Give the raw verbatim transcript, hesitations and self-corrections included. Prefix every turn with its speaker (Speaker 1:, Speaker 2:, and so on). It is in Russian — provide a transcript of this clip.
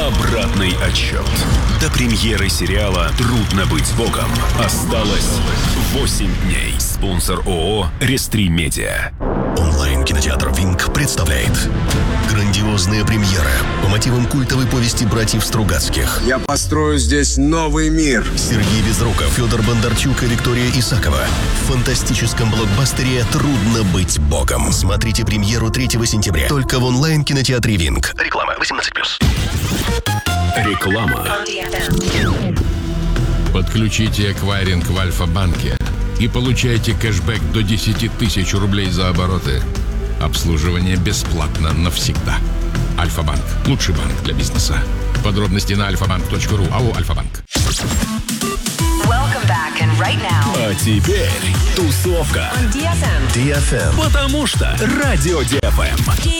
Speaker 1: Обратный отсчет. До премьеры сериала «Трудно быть богом» осталось восемь дней. Спонсор ООО «Рестри Медиа».
Speaker 2: Онлайн-кинотеатр «Винг» представляет грандиозная премьера по мотивам культовой повести братьев Стругацких.
Speaker 3: Я построю здесь новый мир.
Speaker 2: Сергей Безруков, Федор Бондарчук и Виктория Исакова в фантастическом блокбастере «Трудно быть богом». Смотрите премьеру третьего сентября только в онлайн-кинотеатре «Винг». Реклама восемнадцать плюс.
Speaker 1: Реклама.
Speaker 4: Подключите эквайринг в Альфа-банке и получайте кэшбэк до десять тысяч рублей за обороты. Обслуживание бесплатно навсегда. Альфа-банк. Лучший банк для бизнеса. Подробности на альфа банк точка ру. АО «Альфа-банк».
Speaker 5: Right now.
Speaker 1: А теперь тусовка.
Speaker 5: On ди эф эм.
Speaker 2: ди эф эм.
Speaker 1: Потому что Радио ди эф эм.